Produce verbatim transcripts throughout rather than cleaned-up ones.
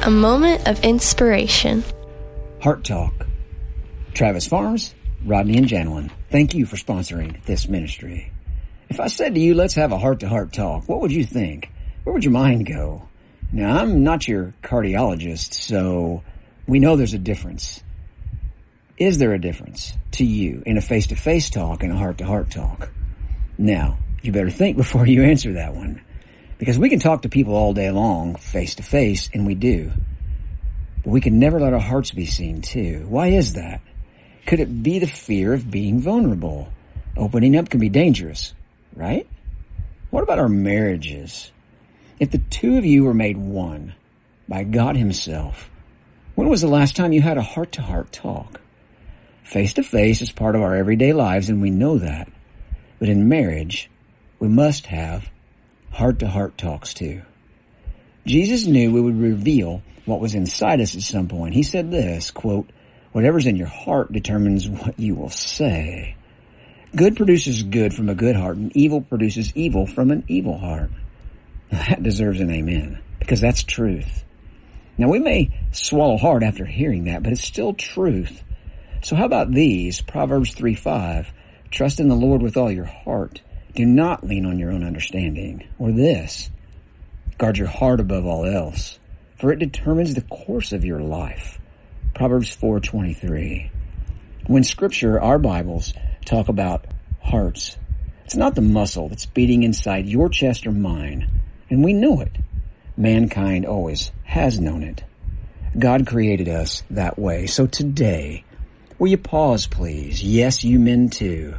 A moment of inspiration. Heart Talk. Travis Farms, Rodney and Janelin, thank you for sponsoring this ministry. If I said to you, let's have a heart-to-heart talk, what would you think? Where would your mind go? Now, I'm not your cardiologist, so we know there's a difference. Is there a difference to you in a face-to-face talk and a heart-to-heart talk? Now, you better think before you answer that one, because we can talk to people all day long, face-to-face, and we do. But we can never let our hearts be seen, too. Why is that? Could it be the fear of being vulnerable? Opening up can be dangerous, right? What about our marriages? If the two of you were made one by God Himself, when was the last time you had a heart-to-heart talk? Face-to-face is part of our everyday lives, and we know that. But in marriage, we must have heart-to-heart talks too. Jesus knew we would reveal what was inside us at some point. He said this, quote, "Whatever's in your heart determines what you will say. Good produces good from a good heart, and evil produces evil from an evil heart." Now, that deserves an amen, because that's truth. Now, we may swallow hard after hearing that, but it's still truth. So how about these? Proverbs three five, "Trust in the Lord with all your heart. Do not lean on your own understanding." Or this, "Guard your heart above all else, for it determines the course of your life." Proverbs four twenty-three. When Scripture, our Bibles, talk about hearts, it's not the muscle that's beating inside your chest or mine, and we know it. Mankind always has known it. God created us that way. So today, will you pause, please? Yes, you men too.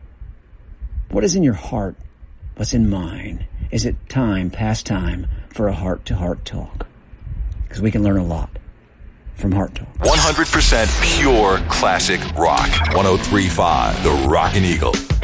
What is in your heart? What's in mine? Is it time, past time, for a heart-to-heart talk? Because we can learn a lot from Heart Talk. one hundred percent pure classic rock. one oh three point five, The Rockin' Eagle.